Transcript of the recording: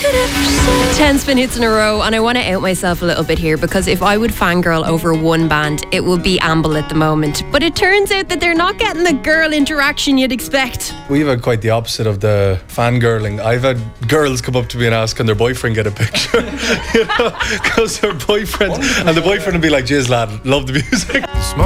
10 spin hits in a row, and I want to out myself a little bit here, because if I would fangirl over one band, it would be Amble at the moment. But it turns out that they're not getting the girl interaction you'd expect. We've had quite the opposite of the fangirling. I've had girls come up to me and ask, can their boyfriend get a picture? You know, because their boyfriend, and the boyfriend would be like, "Jeez lad, love the music."